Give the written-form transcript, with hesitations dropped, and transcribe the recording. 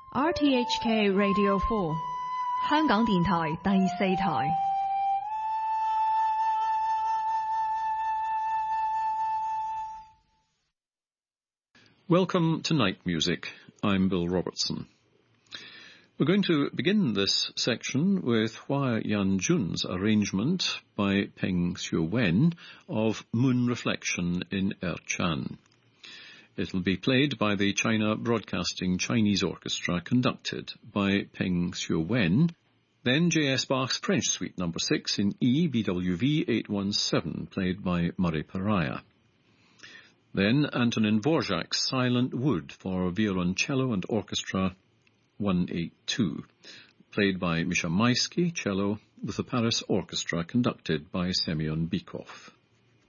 RTHK Radio 4香港電台第4台 Welcome to Night Music. I'm Bill Robertson. We're going to begin this section with Hua Yanjun's arrangement by Peng Xiuwen of Moon Reflection in Erchan. It'll be played by the China Broadcasting Chinese Orchestra, conducted by Peng Xiuwen. Then J.S. Bach's French Suite No. 6 in E, BWV 817, played by Murray Pariah. Then Antonin Dvorak's Silent Wood for violoncello and orchestra 182, played by Misha Maisky, cello, with the Paris Orchestra, conducted by Semyon Bykov.